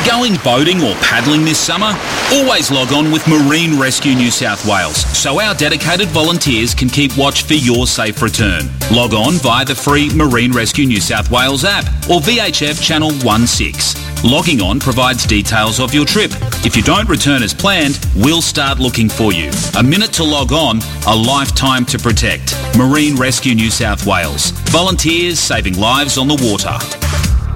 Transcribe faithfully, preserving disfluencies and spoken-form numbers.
Going boating or paddling this summer? Always log on with Marine Rescue New South Wales so our dedicated volunteers can keep watch for your safe return. Log on via the free Marine Rescue New South Wales app or V H F Channel sixteen. Logging on provides details of your trip. If you don't return as planned, we'll start looking for you. A minute to log on, a lifetime to protect. Marine Rescue New South Wales. Volunteers saving lives on the water.